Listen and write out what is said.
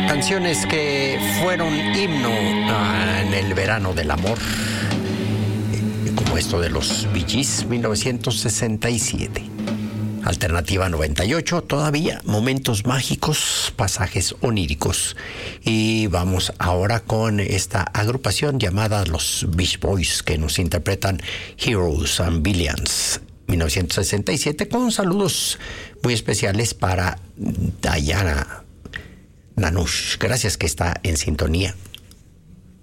canciones que fueron himno en el verano del amor, como esto de los Bee Gees, 1967. Alternativa 98, todavía momentos mágicos, pasajes oníricos. Y vamos ahora con esta agrupación llamada los Beach Boys, que nos interpretan Heroes and Villains, 1967, con saludos muy especiales para Diana Nanush. Gracias que está en sintonía.